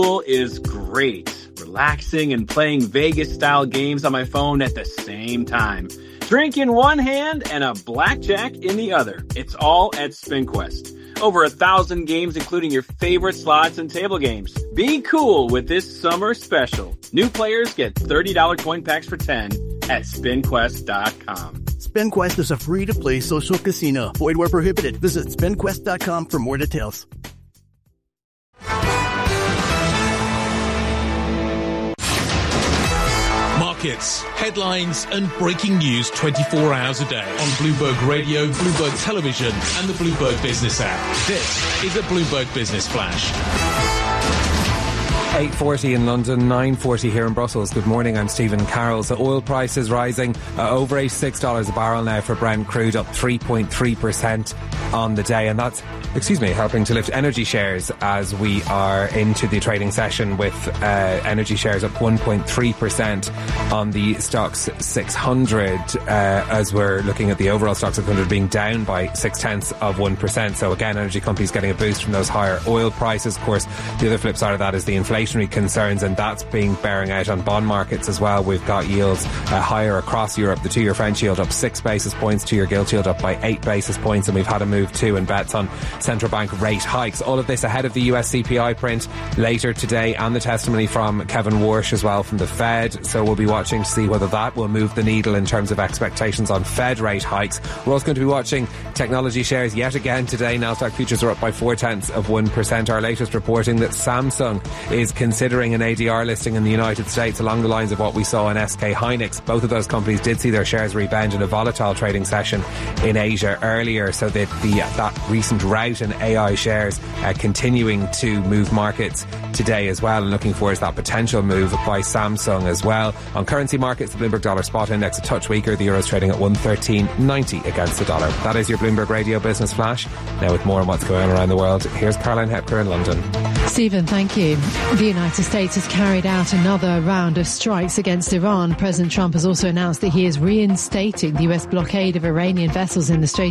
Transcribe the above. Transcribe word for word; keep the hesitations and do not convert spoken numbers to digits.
Pool is great. Relaxing and playing Vegas-style games on my phone at the same time. Drink in one hand and a blackjack in the other. It's all at SpinQuest. Over a thousand games, including your favorite slots and table games. Be cool with this summer special. New players get thirty dollars coin packs for ten at spin quest dot com. SpinQuest is a free-to-play social casino. Void where prohibited. Visit spin quest dot com for more details. Markets, headlines and breaking news twenty-four hours a day on Bloomberg Radio, Bloomberg Television and the Bloomberg Business app. This is a Bloomberg Business Flash. eight forty in London, nine forty here in Brussels. Good morning, I'm Stephen Carroll. So oil prices rising uh, over eighty-six dollars a barrel now for Brent crude, up three point three percent on the day. And that's, excuse me, helping to lift energy shares as we are into the trading session with uh, energy shares up one point three percent on the Stocks six hundred uh, as we're looking at the overall Stocks six hundred being down by six tenths of one percent. So again, energy companies getting a boost from those higher oil prices. Of course, the other flip side of that is the inflationary concerns, and that's being bearing out on bond markets as well. We've got yields uh, higher across Europe. The two-year French yield up six basis points, two-year gilt yield up by eight basis points, and we've had a move too in bets on central bank rate hikes. All of this ahead of the U S C P I print later today and the testimony from Kevin Warsh as well from the Fed. So we'll be watching to see whether that will move the needle in terms of expectations on Fed rate hikes. We're also going to be watching technology shares yet again today. Nasdaq futures are up by four tenths of one percent. Our latest reporting that Samsung is considering an A D R listing in the United States along the lines of what we saw in S K Hynix. Both of those companies did see their shares rebound in a volatile trading session in Asia earlier, so that the that recent rout in A I shares uh, continuing to move markets today as well, and looking forward to that potential move by Samsung as well. On currency markets, the Bloomberg Dollar Spot Index a touch weaker. The Euro's trading at one thirteen ninety against the dollar. That is your Bloomberg Radio Business Flash. Now with more on what's going on around the world, here's Caroline Hepker in London. Stephen, thank you. The United States has carried out another round of strikes against Iran. President Trump has also announced that he is reinstating the U S blockade of Iranian vessels in the Strait